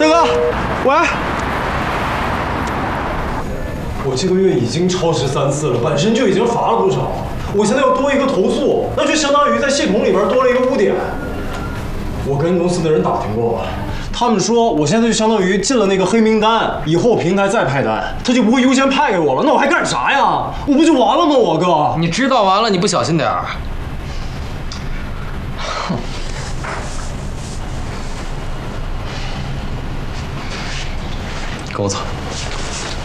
大哥，喂。 我这个月已经超时3次了，本身就已经罚了不少，我现在又多一个投诉，那就相当于在系统里边多了一个污点。我跟公司的人打听过了，他们说我现在就相当于进了那个黑名单，以后平台再派单，他就不会优先派给我了。那我还干啥呀？我不就完了吗？我哥， 你知道完了，你不小心点儿。哼，跟我走。